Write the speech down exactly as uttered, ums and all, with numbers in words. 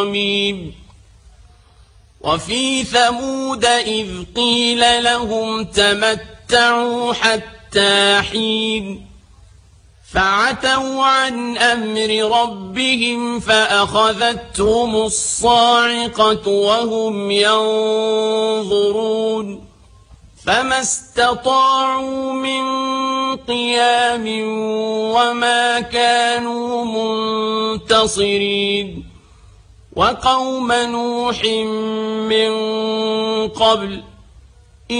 وفي ثمود إذ قيل لهم تمتعوا حتى حين فعتوا عن أمر ربهم فأخذتهم الصاعقة وهم ينظرون فما استطاعوا من قيام وما كانوا منتصرين وقوم نوح من قبل